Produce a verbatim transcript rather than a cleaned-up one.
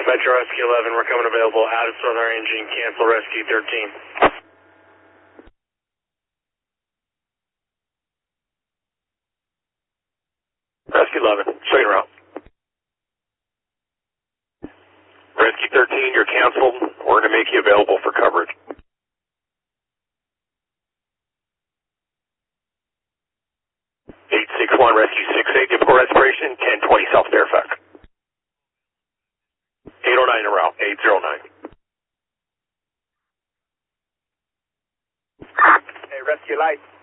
Metro Rescue eleven, we're coming available out of Southern Engine, cancel Rescue thirteen. Rescue eleven, straight around. Rescue thirteen, you're canceled. We're going to make you available for coverage. eight six one, Rescue six eight, depot respiration, ten twenty South Fairfax. eight oh nine en route, eight oh nine. Hey, Rescue Light.